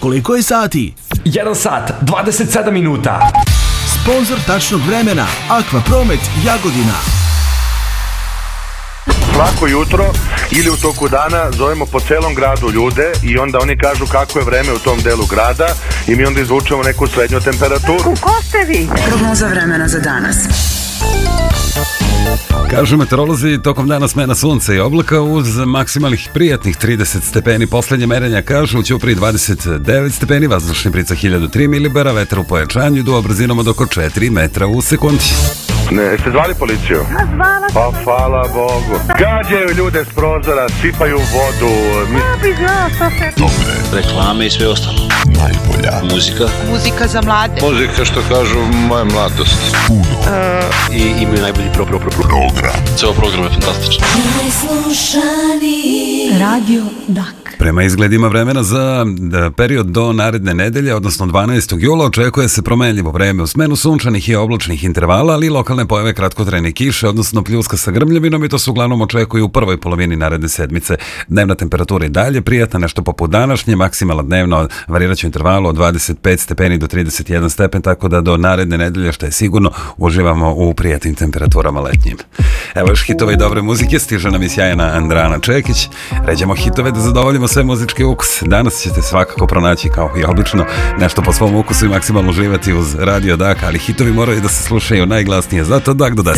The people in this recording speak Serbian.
Koliko je sati? 1 sat, 27 minuta. Sponzor tačnog vremena Aqua Promet Jagodina. Svako jutro ili u toku dana zovemo po celom gradu ljude i onda oni kažu kako je vreme u tom delu grada i mi onda izvučemo neku srednju temperaturu. Ko ste vi? Prognoza vremena za danas. Kažu meteorolozi, tokom dana smena sunca i oblaka uz maksimalnih prijatnih 30 stepeni. Poslednje merenja kažu u Ćupriji 29 stepeni, vazdušni pritisak 1003 milibara, vetar u pojačanju, duo brzinom od oko 4 metra u sekundi. Ne, ste zvali policiju? Zvala Pa hvala Bogu. Gađaju ljude s prozora, sipaju vodu. bi znao što se... Dobre. Reklame i sve ostalo. Najbolja Muzika. Muzika za mlade. Muzika, što kažu, moja mladost. Puno. I imaju najbolji program. Ceo program je fantastičan. Radio Dak. Prema izgledima vremena za period do naredne nedelje, odnosno 12. jula, očekuje se promenljivo vreme u smenu sunčanih i oblačnih intervala, ali i lokalne pojave kratkotrajne kiše, odnosno pljuska sa grmljavinom, i to se uglavnom očekuje u prvoj polovini naredne sedmice. Dnevna temperatura je dalje prijatna, nešto poput današnje, maksimalna dnevno variraće u intervalu od 25 stepeni do 31 stepen, tako da do naredne nedelje, što je sigurno, uživamo u prijatnim temperaturama letnjim. Evo još hitove i dobre muzike, stiže nam i sjajna Andrana Čekić. Ređemo hitove da zadovoljimo sve muzičke ukuse. Danas ćete svakako pronaći, kao i obično, nešto po svom ukusu i maksimalno uživati uz Radio Dak, ali hitovi moraju da se slušaju najglasnije. Zato Dak do 10.